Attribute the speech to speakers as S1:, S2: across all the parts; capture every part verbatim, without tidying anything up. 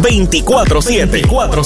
S1: veinticuatro siete.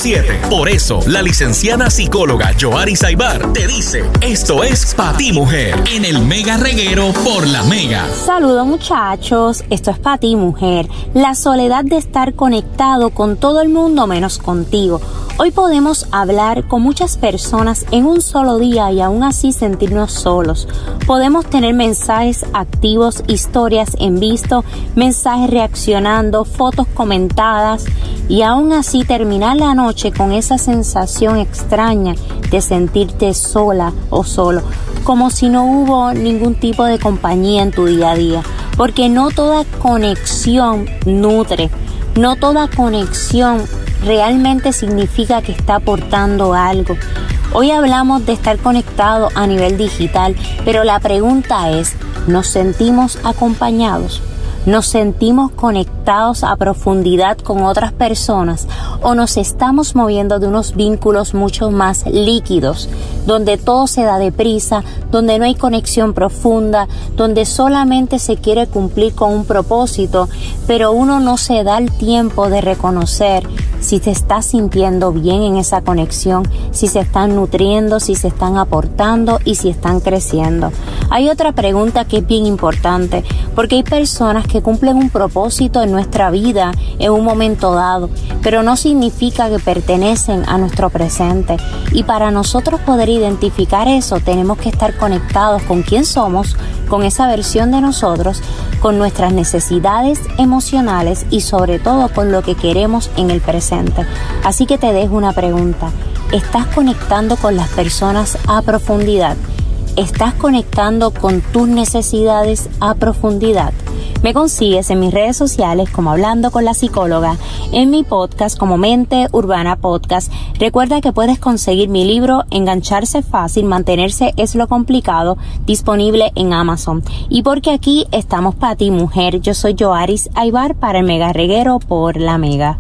S1: Por eso, la licenciada psicóloga Yoaris Aybar te dice, esto es Pa' Ti Mujer, en el Mega Reguero por La Mega.
S2: Saludos muchachos, esto es Pa' Ti Mujer, la soledad de estar conectado con todo el mundo menos contigo. Hoy podemos hablar con muchas personas en un solo día y aún así sentirnos solos. Podemos tener mensajes activos, historias en visto, mensajes reaccionando, fotos comentadas y aún así terminar la noche con esa sensación extraña de sentirte sola o solo, como si no hubo ningún tipo de compañía en tu día a día, porque no toda conexión nutre, no toda conexión realmente significa que está aportando algo. Hoy hablamos de estar conectado a nivel digital, pero la pregunta es, ¿nos sentimos acompañados? ¿Nos sentimos conectados a profundidad con otras personas o nos estamos moviendo de unos vínculos mucho más líquidos, donde todo se da deprisa, donde no hay conexión profunda, donde solamente se quiere cumplir con un propósito, pero uno no se da el tiempo de reconocer si se está sintiendo bien en esa conexión, si se están nutriendo, si se están aportando y si están creciendo? Hay otra pregunta que es bien importante, porque hay personas que cumplen un propósito en nuestra vida en un momento dado, pero no significa que pertenecen a nuestro presente. Y para nosotros poder identificar eso, tenemos que estar conectados con quién somos, con esa versión de nosotros, con nuestras necesidades emocionales y sobre todo con lo que queremos en el presente. Así que te dejo una pregunta. ¿Estás conectando con las personas a profundidad? ¿Estás conectando con tus necesidades a profundidad? Me consigues en mis redes sociales como Hablando con la Psicóloga, en mi podcast como Mente Urbana Podcast. Recuerda que puedes conseguir mi libro Engancharse Fácil, Mantenerse es lo Complicado, disponible en Amazon. Y porque aquí estamos para ti, mujer. Yo soy Yoaris Aybar para el Mega Reguero por La Mega.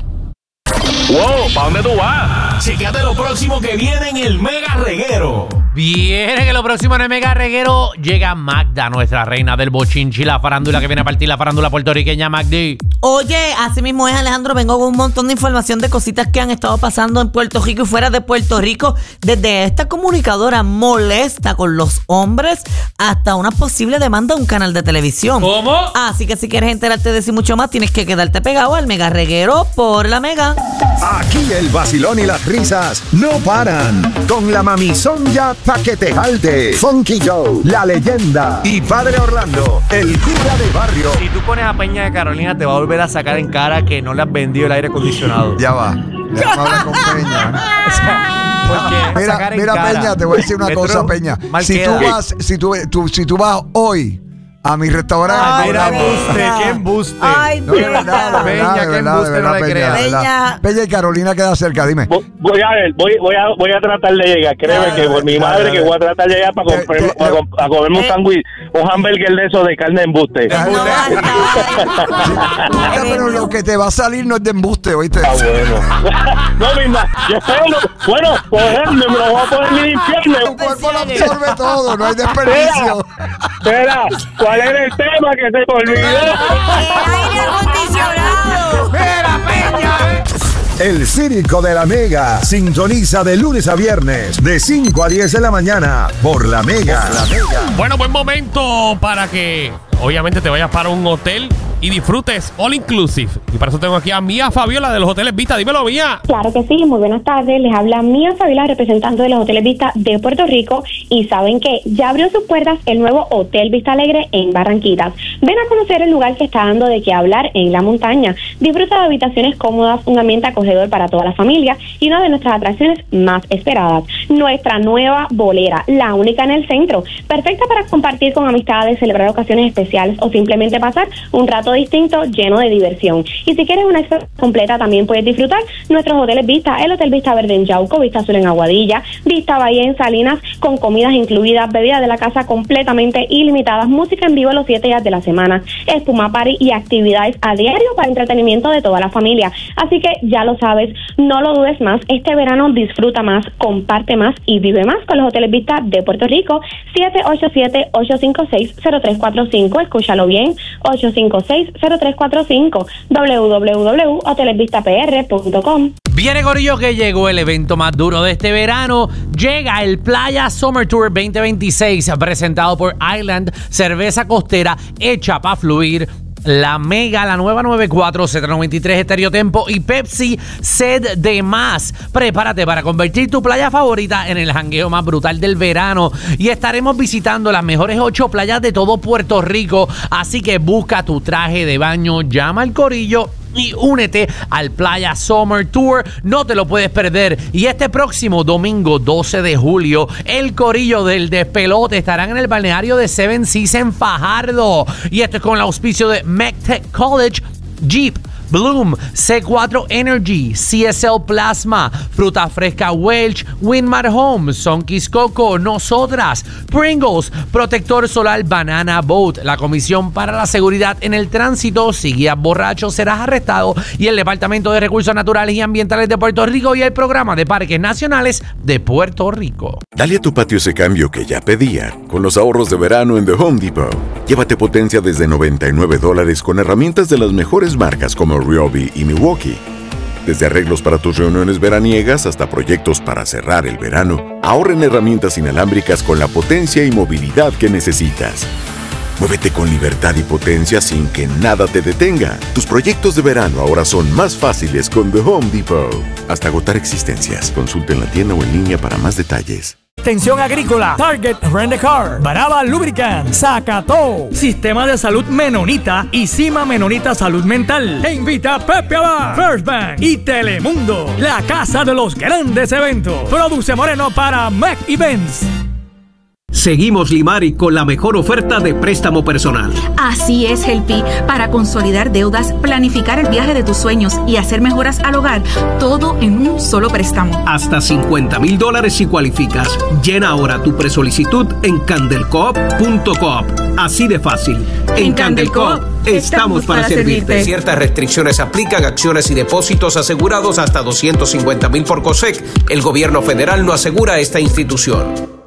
S1: ¡Wow! ¿Para dónde tú vas? Chequéate lo próximo que viene en el Mega Reguero.
S3: Viene que lo próximo en el Mega Reguero llega Magda, nuestra reina del bochinchi, la farándula que viene a partir la farándula puertorriqueña. Magdi.
S4: Oye, así mismo es, Alejandro. Vengo con un montón de información de cositas que han estado pasando en Puerto Rico y fuera de Puerto Rico, desde esta comunicadora molesta con los hombres hasta una posible demanda de un canal de televisión.
S3: ¿Cómo?
S4: Así que si quieres enterarte de eso y mucho más, tienes que quedarte pegado al Mega Reguero por La Mega.
S5: Aquí el vacilón y las risas no paran. Con la mamizonga pa' que te jalte. Funky Joe, la leyenda. Y Padre Orlando, el cura de barrio.
S6: Si tú pones a Peña de Carolina, te va a volver a sacar en cara que no le has vendido el aire acondicionado.
S7: Ya va. Déjame hablar con Peña.
S6: O sea, porque
S7: Mira,
S6: sacar en
S7: mira
S6: cara.
S7: Peña, te voy a decir una
S6: Metro,
S7: cosa, Peña.
S6: mal
S7: Si tú,
S6: queda.
S7: vas, si, tú, tú- si tú vas hoy a mi restaurante.
S4: Ay,
S6: Mira,
S4: Peña.
S6: embuste, qué embuste.
S4: Ay,
S7: No, de verdad, de verdad,
S6: Peña,
S7: de
S6: qué
S7: verdad, de
S6: embuste,
S7: verdad,
S6: no le
S7: Peña,
S6: creas.
S7: de verdad.
S4: Peña.
S7: Peña y Carolina queda cerca, dime.
S8: Voy a ver, voy, voy, a, voy a tratar de llegar. Créeme
S7: Dale,
S8: que por mi
S7: dale,
S8: madre
S7: dale.
S8: que voy a tratar de llegar para,
S7: Te-
S8: comprar,
S7: te-
S8: para, a comerme un
S4: Eh.
S8: sándwich, un hamburger de eso de carne de embuste.
S7: Dale.
S4: No vas a
S7: Mira, pero lo que te va a salir no es de embuste, ¿oíste?
S8: Ah, bueno. No, misma, yo espero, bueno, ponerme, me lo voy a poner en el infierno.
S7: Tu cuerpo lo absorbe todo, no hay desperdicio.
S8: Espera, ¿cuál era el tema que se me olvidó?
S4: aire acondicionado.
S3: ¡Mira, Peña!
S5: El Círico de La Mega. Sintoniza de lunes a viernes, de cinco a diez de la mañana, por La Mega. La Mega.
S3: Bueno, buen momento para que obviamente te vayas para un hotel y disfrutes all inclusive. Y para eso tengo aquí a Mía Fabiola de los Hoteles Vista. Dímelo, Mía.
S9: Claro que sí, muy buenas tardes. Les habla Mía Fabiola, representante de los Hoteles Vista de Puerto Rico. Y saben que ya abrió sus puertas el nuevo Hotel Vista Alegre en Barranquitas. Ven a conocer el lugar que está dando de qué hablar en la montaña. Disfruta de habitaciones cómodas, un ambiente acogedor para toda la familia y una de nuestras atracciones más esperadas, nuestra nueva bolera, la única en el centro, perfecta para compartir con amistades, celebrar ocasiones especiales o simplemente pasar un rato distinto lleno de diversión. Y si quieres una experiencia completa, también puedes disfrutar nuestros hoteles Vista, el Hotel Vista Verde en Yauco, Vista Azul en Aguadilla, Vista Bahía en Salinas, con comidas incluidas, bebidas de la casa completamente ilimitadas, música en vivo los siete días de la semana, espuma party y actividades a diario para entretenimiento de toda la familia. Así que ya lo sabes, no lo dudes más, este verano disfruta más, comparte más y vive más con los Hoteles Vista de Puerto Rico. Siete ocho siete, ocho cinco seis, cero tres cuatro cinco escúchalo bien, ocho cinco seis, cero tres cuatro cinco, w w w punto hoteles vista p r punto com.
S10: Viene, corillo, que llegó el evento más duro de este verano. Llega el Playa Summer Tour veinte veintiséis, presentado por Island, cerveza costera hecha para fluir, La Mega, la nueva noventa y cuatro, Z noventa y tres, Estéreo Tempo y Pepsi, Sed de Más. Prepárate para convertir tu playa favorita en el jangueo más brutal del verano. Y estaremos visitando las mejores ocho playas de todo Puerto Rico. Así que busca tu traje de baño, llama al corillo y únete al Playa Summer Tour. No te lo puedes perder. Y este próximo domingo doce de julio, el corillo del Despelote estarán en el balneario de Seven Seas en Fajardo. Y esto es con el auspicio de MECTEC College, Jeep, Bloom, C cuatro Energy, C S L Plasma, Fruta Fresca Welch, Winmar Home, Sonquis Coco, Nosotras, Pringles, Protector Solar Banana Boat, la Comisión para la Seguridad en el Tránsito. Si guías borracho serás arrestado, y el Departamento de Recursos Naturales y Ambientales de Puerto Rico y el Programa de Parques Nacionales de Puerto Rico.
S11: Dale a tu patio ese cambio que ya pedía con los ahorros de verano en The Home Depot. Llévate potencia desde noventa y nueve dólares con herramientas de las mejores marcas como Ryobi y Milwaukee. Desde arreglos para tus reuniones veraniegas hasta proyectos para cerrar el verano, ahorra en herramientas inalámbricas con la potencia y movilidad que necesitas. Muévete con libertad y potencia sin que nada te detenga. Tus proyectos de verano ahora son más fáciles con The Home Depot. Hasta agotar existencias. Consulta en la tienda o en línea para más detalles.
S12: Extensión Agrícola, Target Rent a Car, Baraba Lubricant, Zacató, Sistema de Salud Menonita y Cima Menonita Salud Mental. Te invita Pepe Abad, First Bank y Telemundo, la casa de los grandes eventos. Produce Moreno para Mac Events.
S13: Seguimos Limari con la mejor oferta de préstamo personal.
S14: Así es, Helpi. Para consolidar deudas, planificar el viaje de tus sueños y hacer mejoras al hogar, todo en un solo préstamo.
S13: Hasta cincuenta mil dólares si cualificas. Llena ahora tu presolicitud en candelcoop punto coop. Así de fácil. En, en Candelcoop estamos para, para servirte. servirte.
S15: Ciertas restricciones aplican, acciones y depósitos asegurados hasta doscientos cincuenta mil por COSEC. El gobierno federal no asegura esta institución.